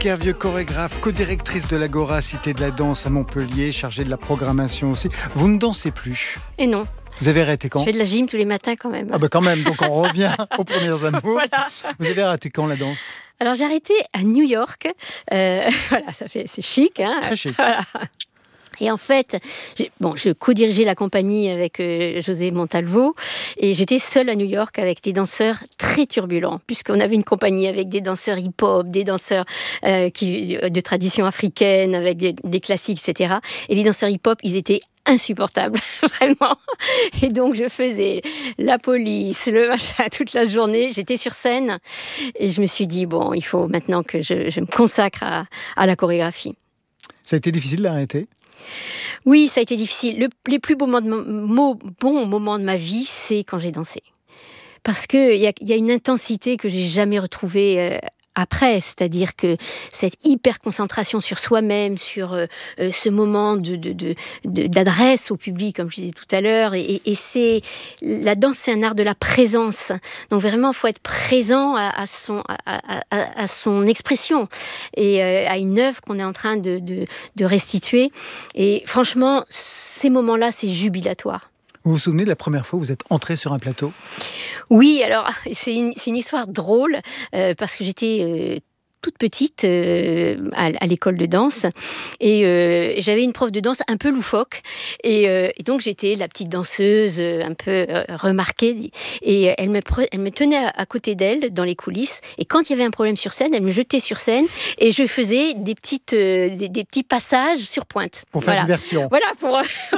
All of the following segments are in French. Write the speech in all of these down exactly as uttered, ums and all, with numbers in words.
Kervieux, chorégraphe, co-directrice de l'Agora Cité de la Danse à Montpellier, chargée de la programmation aussi. Vous ne dansez plus? Et non. Vous avez arrêté quand? Je fais de la gym tous les matins quand même. Ah bah quand même, donc on revient aux premières amours. Voilà. Vous avez arrêté quand la danse? Alors j'ai arrêté à New York. Euh, voilà, ça fait, c'est chic. Hein. Très chic. Voilà. Et en fait, j'ai, bon, je co-dirigeais la compagnie avec euh, José Montalvo et j'étais seule à New York avec des danseurs très turbulents, puisqu'on avait une compagnie avec des danseurs hip-hop, des danseurs euh, qui, de tradition africaine, avec des, des classiques, et cetera. Et les danseurs hip-hop, ils étaient insupportable, vraiment. Et donc, je faisais la police, le machin, toute la journée. J'étais sur scène et je me suis dit, bon, il faut maintenant que je, je me consacre à, à la chorégraphie. Ça a été difficile d'arrêter? Oui, ça a été difficile. Le, les plus beaux moments, de, mo, bons moments de ma vie, c'est quand j'ai dansé. Parce qu'il y a, y a une intensité que j'ai jamais retrouvée euh, après, c'est-à-dire que cette hyper concentration sur soi-même, sur euh, ce moment de, de, de, de, d'adresse au public, comme je disais tout à l'heure, et, et c'est la danse, c'est un art de la présence. Donc vraiment, il faut être présent à, à, son, à, à, à son expression et euh, à une œuvre qu'on est en train de, de, de restituer. Et franchement, ces moments-là, c'est jubilatoire. Vous vous souvenez de la première fois où vous êtes entrée sur un plateau? Oui, alors c'est une, c'est une histoire drôle euh, parce que j'étais euh, toute petite euh, à, à l'école de danse et euh, j'avais une prof de danse un peu loufoque et, euh, et donc j'étais la petite danseuse euh, un peu euh, remarquée et elle me, pre- elle me tenait à, à côté d'elle dans les coulisses et quand il y avait un problème sur scène, elle me jetait sur scène et je faisais des, petites, euh, des, des petits passages sur pointe. Pour faire voilà. diversion. Voilà, pour...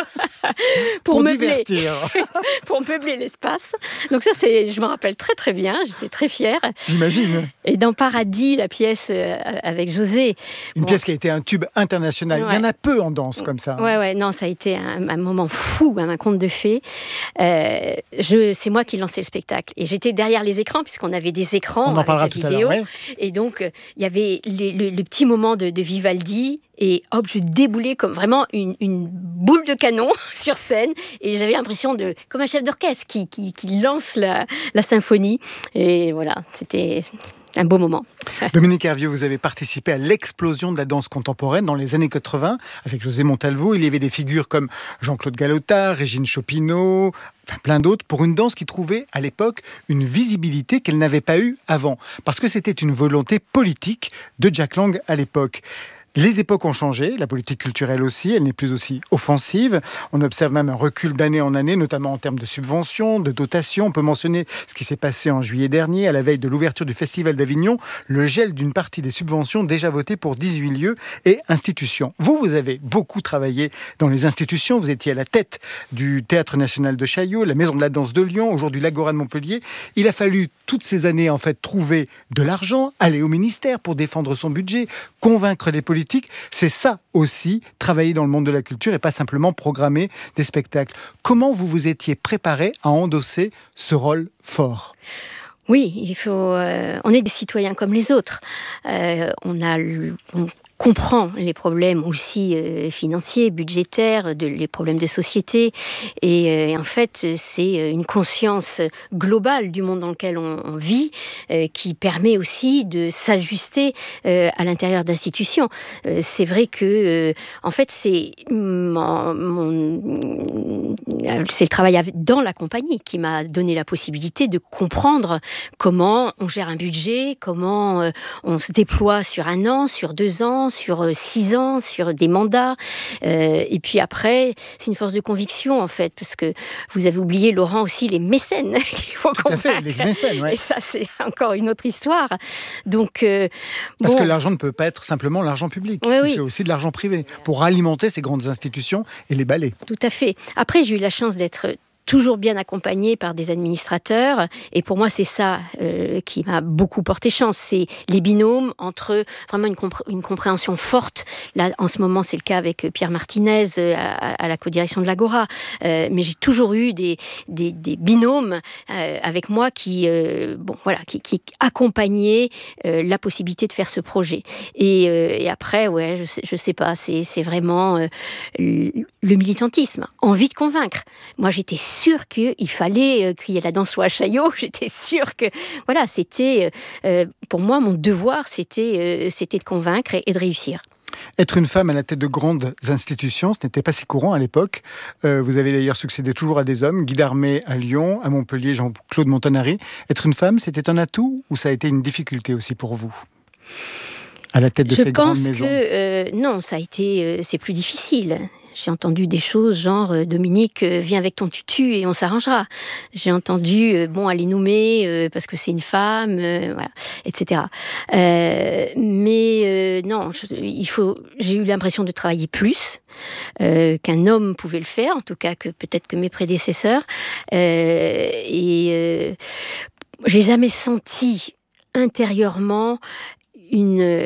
pour, pour meubler, divertir. pour meubler l'espace. Donc ça, c'est, je me rappelle très très bien. J'étais très fière. J'imagine. Et dans Paradis, la pièce euh, avec José. Une bon, pièce qui a été un tube international. Ouais. Il y en a peu en danse comme ça. Ouais, ouais. Non, ça a été un, un moment fou, un conte de fées. Euh, je, c'est moi qui lançais le spectacle. Et j'étais derrière les écrans puisqu'on avait des écrans. On en parlera tout vidéo. à l'heure. Ouais. Et donc, il euh, y avait les, le, le petit moment de, de Vivaldi. Et hop, je déboulais comme vraiment une, une boule de canon sur scène. Et j'avais l'impression de, comme un chef d'orchestre qui, qui, qui lance la, la symphonie. Et voilà, c'était un beau moment. Dominique Kervieux, vous avez participé à l'explosion de la danse contemporaine dans les années quatre-vingts avec José Montalvo. Il y avait des figures comme Jean-Claude Galota, Régine Chopinot, enfin plein d'autres, pour une danse qui trouvait à l'époque une visibilité qu'elle n'avait pas eue avant. Parce que c'était une volonté politique de Jack Lang à l'époque. Les époques ont changé, la politique culturelle aussi, elle n'est plus aussi offensive. On observe même un recul d'année en année, notamment en termes de subventions, de dotations. On peut mentionner ce qui s'est passé en juillet dernier, à la veille de l'ouverture du Festival d'Avignon, le gel d'une partie des subventions déjà votées pour dix-huit lieux et institutions. Vous, vous avez beaucoup travaillé dans les institutions. Vous étiez à la tête du Théâtre National de Chaillot, la Maison de la Danse de Lyon, aujourd'hui l'Agora de Montpellier. Il a fallu toutes ces années, en fait, trouver de l'argent, aller au ministère pour défendre son budget, convaincre les politiques. C'est ça aussi, travailler dans le monde de la culture et pas simplement programmer des spectacles. Comment vous vous étiez préparé à endosser ce rôle fort ? Oui, il faut. Euh, on est des citoyens comme les autres. Euh, on a, on comprend les problèmes aussi euh, financiers, budgétaires, de, les problèmes de société. Et, euh, et en fait, c'est une conscience globale du monde dans lequel on, on vit euh, qui permet aussi de s'ajuster euh, à l'intérieur d'institutions. Euh, c'est vrai que, euh, en fait, c'est mon, mon, c'est le travail dans la compagnie qui m'a donné la possibilité de comprendre comment on gère un budget, comment euh, on se déploie sur un an, sur deux ans, sur six ans, sur des mandats. Euh, et puis après, c'est une force de conviction, en fait, parce que vous avez oublié, Laurent, aussi les mécènes qu'il faut Tout à fait, les mécènes, ouais. Et ça, c'est encore une autre histoire. Donc, euh, parce bon... que l'argent ne peut pas être simplement l'argent public. Oui, oui. Il faut aussi de l'argent privé pour alimenter ces grandes institutions et les ballets. Tout à fait. Après, j'ai eu la chance d'être toujours bien accompagnée par des administrateurs. Et pour moi, c'est ça euh, qui m'a beaucoup porté chance. C'est les binômes entre vraiment une, compré- une compréhension forte. Là, en ce moment, c'est le cas avec Pierre Martinez euh, à, à la codirection de l'Agora. Euh, mais j'ai toujours eu des, des, des binômes euh, avec moi qui, euh, bon, voilà, qui, qui accompagnaient euh, la possibilité de faire ce projet. Et, euh, et après, ouais, je sais, je sais pas, c'est, c'est vraiment euh, le militantisme, envie de convaincre. Moi, j'étais sûre qu'il fallait qu'il y ait la danse soit à Chaillot. J'étais sûre que, voilà, c'était, euh, pour moi, mon devoir, c'était, euh, c'était de convaincre et, et de réussir. Être une femme à la tête de grandes institutions, ce n'était pas si courant à l'époque. Euh, vous avez d'ailleurs succédé toujours à des hommes. Guy Darmé à Lyon, à Montpellier, Jean-Claude Montanari. Être une femme, c'était un atout ou ça a été une difficulté aussi pour vous ? À la tête de Je ces grandes maisons. pense que euh, non, ça a été, euh, c'est plus difficile. J'ai entendu des choses genre euh, Dominique, euh, viens avec ton tutu et on s'arrangera. J'ai entendu euh, bon aller nommer euh, parce que c'est une femme, euh, voilà, et cetera. Euh, mais euh, non, je, il faut. J'ai eu l'impression de travailler plus euh, qu'un homme pouvait le faire, en tout cas que peut-être que mes prédécesseurs. Euh, et euh, j'ai jamais senti intérieurement une, euh,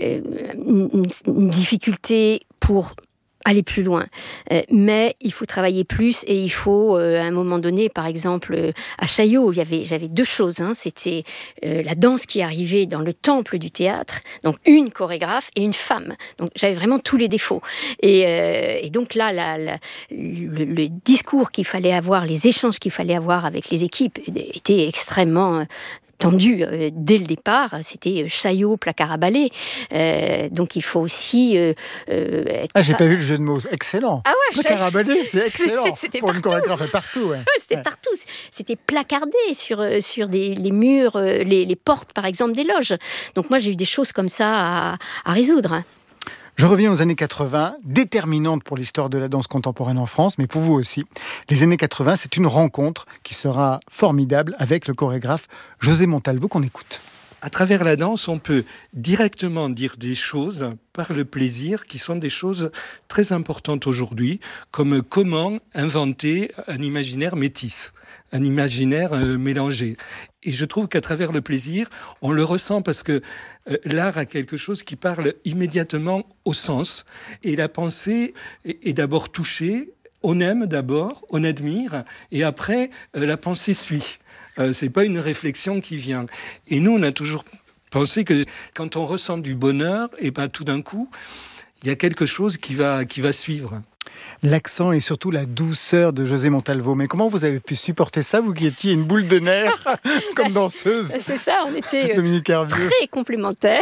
une, une difficulté pour aller plus loin. Euh, mais il faut travailler plus et il faut, euh, à un moment donné, par exemple, euh, à Chaillot, il y avait, j'avais deux choses. Hein, c'était euh, la danse qui arrivait dans le temple du théâtre, donc une chorégraphe et une femme. Donc j'avais vraiment tous les défauts. Et, euh, et donc là, la, la, le, le discours qu'il fallait avoir, les échanges qu'il fallait avoir avec les équipes étaient extrêmement... Euh, tendu euh, dès le départ, c'était euh, Chaillot, placard à balai. Euh, donc il faut aussi euh, euh, être... Ah, j'ai pas vu le jeu de mots. Excellent. Ah ouais, placard à balai, c'est excellent. C'était pour partout. Une chorégraphe partout. Ouais. Ouais, c'était ouais. partout. C'était placardé sur sur des les murs, les, les portes par exemple des loges. Donc moi j'ai eu des choses comme ça à, à résoudre. Je reviens aux années quatre-vingts, déterminantes pour l'histoire de la danse contemporaine en France, mais pour vous aussi. Les années quatre-vingts, c'est une rencontre qui sera formidable avec le chorégraphe José Montalvo qu'on écoute. À travers la danse, on peut directement dire des choses par le plaisir qui sont des choses très importantes aujourd'hui, comme comment inventer un imaginaire métis, un imaginaire euh, mélangé. Et je trouve qu'à travers le plaisir, on le ressent parce que euh, l'art a quelque chose qui parle immédiatement au sens. Et la pensée est, est d'abord touchée, on aime d'abord, on admire, et après, euh, la pensée suit. Euh, c'est pas une réflexion qui vient. Et nous, on a toujours pensé que quand on ressent du bonheur, et ben tout d'un coup, il y a quelque chose qui va, qui va suivre. L'accent et surtout la douceur de José Montalvo. Mais comment vous avez pu supporter ça, vous qui étiez une boule de nerfs comme danseuse? C'est ça, on était Dominique Hervieux. Très complémentaires.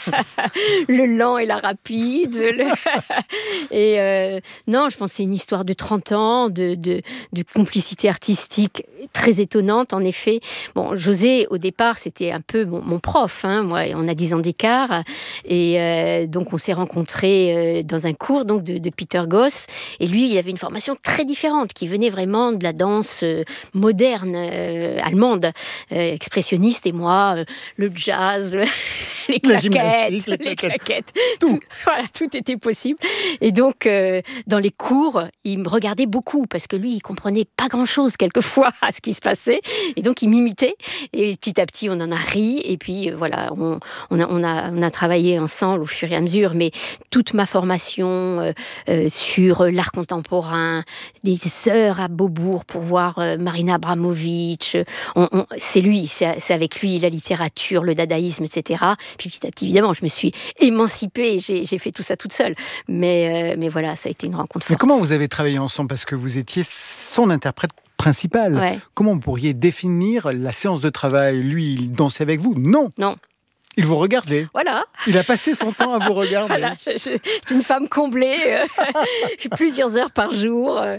Le lent et la rapide. Le... Et euh, non, je pense que c'est une histoire de trente ans, de, de, de complicité artistique très étonnante, en effet. Bon, José, au départ, c'était un peu mon, mon prof. Hein. Moi, on a dix ans d'écart. Et euh, donc, on s'est rencontrés euh, dans un cours donc, de, de Peter Goss. Et lui, il avait une formation très différente, qui venait vraiment de la danse euh, moderne, euh, allemande, euh, expressionniste, et moi, euh, le jazz, le, les claquettes, les claquettes, les claquettes, tout. tout, voilà, tout était possible. Et donc, euh, dans les cours, il me regardait beaucoup, parce que lui, il comprenait pas grand-chose, quelquefois, à ce qui se passait, et donc il m'imitait, et petit à petit, on en a ri, et puis, euh, voilà, on, on, a, on, a, on a travaillé ensemble au fur et à mesure, mais toute ma formation euh, euh, sur l'art contemporain, des heures à Beaubourg pour voir euh, Marina Abramovic. On, on, c'est lui, c'est, c'est avec lui la littérature, le dadaïsme, et cetera. Puis petit à petit, évidemment, je me suis émancipée, j'ai, j'ai fait tout ça toute seule. Mais, euh, mais voilà, ça a été une rencontre forte. Mais comment vous avez travaillé ensemble? Parce que vous étiez son interprète principal. Ouais. Comment vous pourriez définir la séance de travail? Lui, il dansait avec vous? Non. Non. Il vous regardait. Voilà. Il a passé son temps à vous regarder. Voilà, je, je, je suis une femme comblée, euh, plusieurs heures par jour. Euh,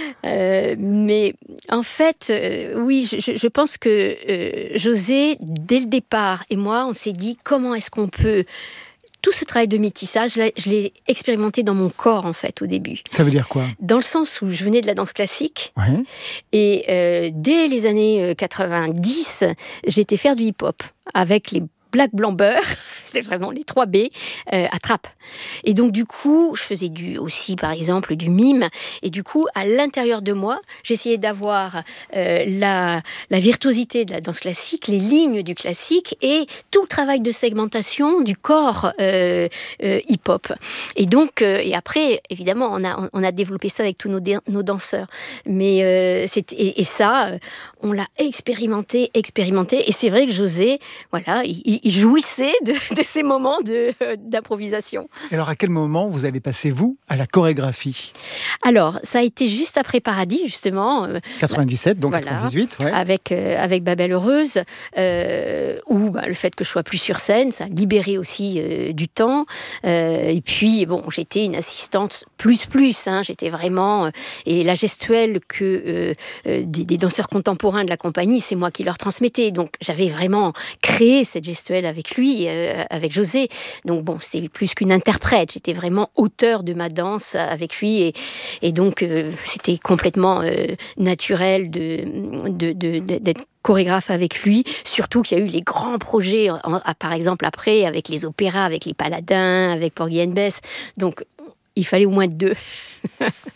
euh, mais en fait, euh, oui, je, je pense que euh, José, dès le départ, et moi, on s'est dit comment est-ce qu'on peut... Tout ce travail de métissage, je l'ai expérimenté dans mon corps, en fait, au début. Ça veut dire quoi? Dans le sens où je venais de la danse classique. Ouais. Et euh, dès les années quatre-vingt-dix, j'étais faire du hip-hop avec les Black Blanc Beurre, c'était vraiment les trois B, euh, à Trappes. Et donc du coup, je faisais du, aussi par exemple du mime, et du coup, à l'intérieur de moi, j'essayais d'avoir euh, la, la virtuosité de la danse classique, les lignes du classique, et tout le travail de segmentation du corps euh, euh, hip-hop. Et donc, euh, et après, évidemment, on a, on a développé ça avec tous nos, nos danseurs. Mais euh, c'est, et, et ça, on l'a expérimenté, expérimenté, et c'est vrai que José, voilà, il il, il jouissait de, de ces moments de, d'improvisation. Et alors, à quel moment vous allez passer, vous, à la chorégraphie ? Alors, ça a été juste après Paradis, justement. quatre-vingt-dix-sept, donc voilà, quatre-vingt-dix-huit. Ouais. Avec, euh, avec Babel Heureuse, euh, où bah, le fait que je sois plus sur scène, ça a libéré aussi euh, du temps. Euh, et puis, bon, j'étais une assistante plus plus. Hein, j'étais vraiment... Euh, et la gestuelle que euh, euh, des, des danseurs contemporains de la compagnie, c'est moi qui leur transmettais. Donc, j'avais vraiment créé cette gestuelle avec lui, euh, avec José. Donc, bon, c'était plus qu'une interprète. J'étais vraiment auteur de ma danse avec lui. Et, et donc, euh, c'était complètement euh, naturel de, de, de, de, d'être chorégraphe avec lui, surtout qu'il y a eu les grands projets, en, par exemple après, avec les opéras, avec les Paladins, avec Porgy and Bess. Donc, il fallait au moins deux.